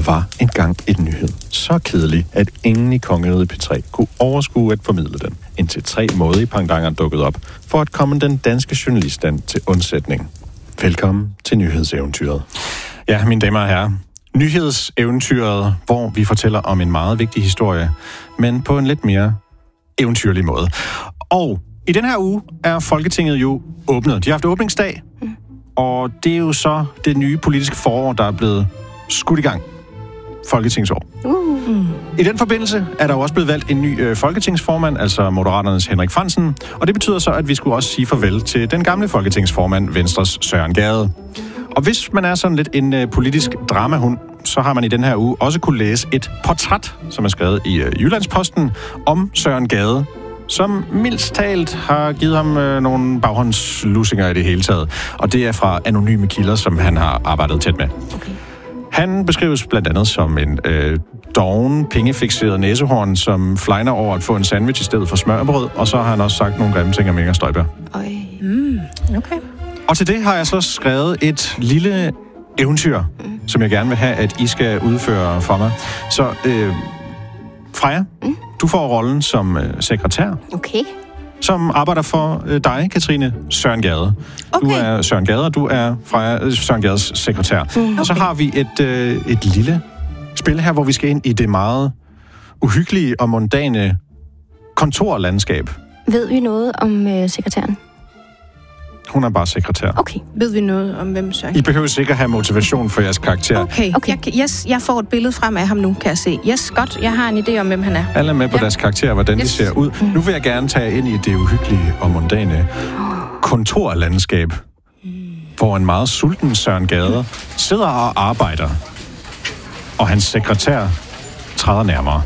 Der var engang en nyhed, så kedelig, at ingen i kongeriget P3 kunne overskue at formidle den, indtil 3 modige pangdanger dukkede op for at komme den danske journaliststand til undsætning. Velkommen til nyhedseventyret. Ja, mine damer og herrer, nyhedseventyret, hvor vi fortæller om en meget vigtig historie, men på en lidt mere eventyrlig måde. Og i den her uge er Folketinget jo åbnet. De har haft åbningsdag, og det er jo så det nye politiske forår, der er blevet skudt i gang. Folketingsår. I den forbindelse er der jo også blevet valgt en ny folketingsformand, altså Moderaternes Henrik Frandsen, og det betyder så, at vi skulle også sige farvel til den gamle folketingsformand, Venstres Søren Gade. Og hvis man er sådan lidt en politisk dramahund, så har man i den her uge også kunne læse et portræt, som er skrevet i Jyllandsposten, om Søren Gade, som mildt talt har givet ham nogle baghåndslussinger i det hele taget. Og det er fra anonyme kilder, som han har arbejdet tæt med. Okay. Han beskrives blandt andet som en doven, pengefikseret næsehorn, som flejner over at få en sandwich i stedet for smørbrød, og så har han også sagt nogle grimme ting om Inger Støjberg. Okay. Og til det har jeg så skrevet et lille eventyr, som jeg gerne vil have, at I skal udføre for mig. Så Freja, du får rollen som sekretær. Okay. Som arbejder for dig, Katrine Søren Gade. Okay. Du er Søren Gade, og du er Søren Gades sekretær. Okay. Og så har vi et lille spil her, hvor vi skal ind i det meget uhyggelige og mondane kontorlandskab. Ved vi noget om sekretæren? Hun er bare sekretær. Okay. Ved vi noget om, hvem Søren? I behøver sikkert have motivation for jeres karakter. Okay. Jeg får et billede frem af ham nu, kan jeg se. Yes, godt. Jeg har en idé om, hvem han er. Alle er med på deres karakter, hvordan de ser ud. Nu vil jeg gerne tage ind i det uhyggelige og mondane kontorlandskab, hvor en meget sulten Søren Gade sidder og arbejder, og hans sekretær træder nærmere.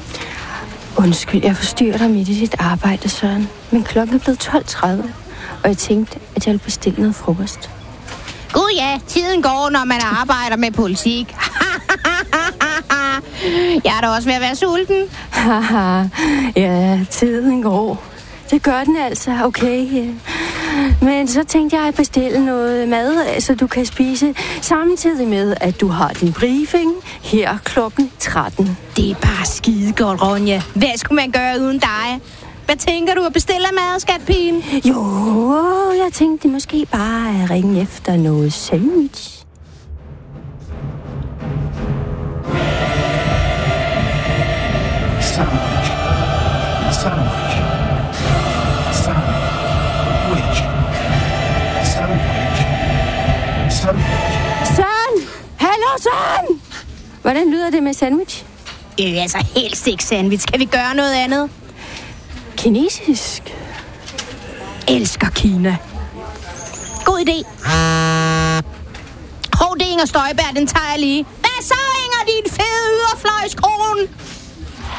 Undskyld, jeg forstyrrer dig midt i dit arbejde, Søren. Men klokken er blevet 12:30, og jeg tænkte, at jeg ville bestille noget frokost. Gud ja, tiden går, når man arbejder med politik. Jeg er da også ved at være sulten. Ja, tiden går. Det gør den altså, okay. Men så tænkte jeg at bestille noget mad, så du kan spise samtidig med, at du har din briefing her klokken 13. Det er bare skidegodt, Ronja. Hvad skulle man gøre uden dig? Hvad tænker du at bestille mad, skatpigen? Jo, jeg tænkte måske bare at ringe efter noget sandwich. Søren! Hallo, Søren! Hvordan lyder det med sandwich? Altså helst ikke sandwich. Kan vi gøre noget andet? Kinesisk. Elsker Kina. God idé. Det Inger Støjberg, den tager jeg lige. Hvad så, Inger, din fede yderfløjskron?